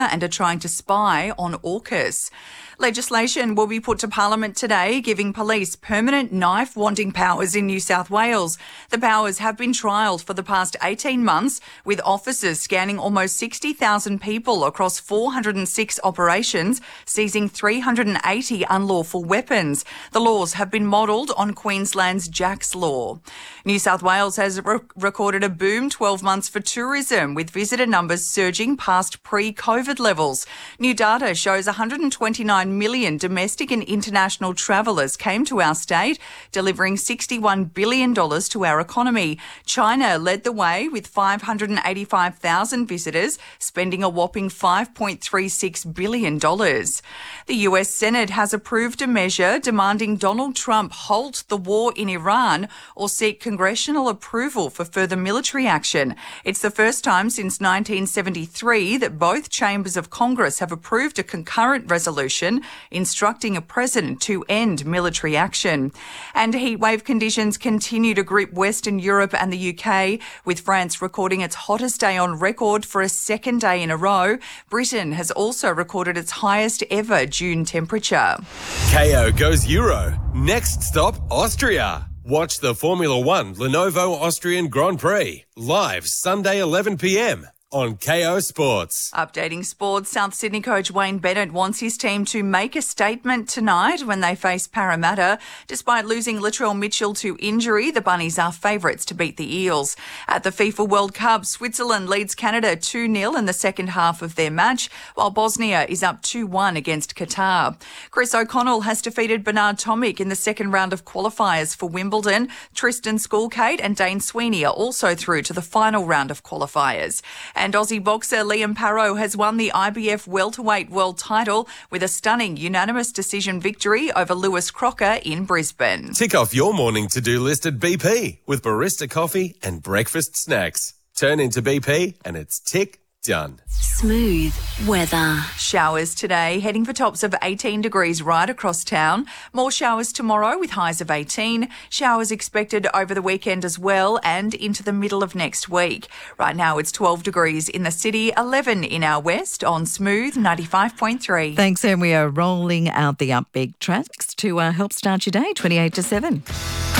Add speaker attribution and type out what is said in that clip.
Speaker 1: and are trying to spy on AUKUS. Legislation will be put to Parliament today, giving police permanent knife-wanting powers in New South Wales. The powers have been trialled for the past 18 months, with officers scanning almost 60,000 people across 406 operations, seizing 380 unlawful weapons. The laws have been modelled on Queensland's Jack's Law. New South Wales has recorded a boom 12 months for tourism, with visitor numbers surging past pre-COVID levels. New data shows 129 million domestic and international travellers came to our state, delivering $61 billion to our economy. China led the way with 585,000 visitors, spending a whopping $5.36 billion. The US Senate has approved a measure demanding Donald Trump halt the war in Iran or seek congressional approval for further military action. It's the first time since 1973 that both chambers of Congress have approved a concurrent resolution instructing a president to end military action. And heatwave conditions continue to grip Western Europe and the UK, with France recording its hottest day on record for a second day in a row. Britain has also recorded its highest ever June temperature.
Speaker 2: KO goes Euro. Next stop, Austria. Watch the Formula One Lenovo Austrian Grand Prix live Sunday 11 p.m. on KO Sports.
Speaker 1: Updating sports, South Sydney coach Wayne Bennett wants his team to make a statement tonight when they face Parramatta. Despite losing Latrell Mitchell to injury, the Bunnies are favourites to beat the Eels. At the FIFA World Cup, Switzerland leads Canada 2-0 in the second half of their match, while Bosnia is up 2-1 against Qatar. Chris O'Connell has defeated Bernard Tomic in the second round of qualifiers for Wimbledon. Tristan Schoolcate and Dane Sweeney are also through to the final round of qualifiers. And Aussie boxer Liam Parrow has won the IBF welterweight world title with a stunning unanimous decision victory over Lewis Crocker in Brisbane.
Speaker 2: Tick off your morning to-do list at BP with barista coffee and breakfast snacks. Turn into BP and it's tick done.
Speaker 3: Smooth weather.
Speaker 1: Showers today, heading for tops of 18 degrees right across town. More showers tomorrow with highs of 18. Showers expected over the weekend as well and into the middle of next week. Right now it's 12 degrees in the city, 11 in our west on Smooth 95.3.
Speaker 4: Thanks, and we are rolling out the upbeat tracks to help start your day, 28 to 7.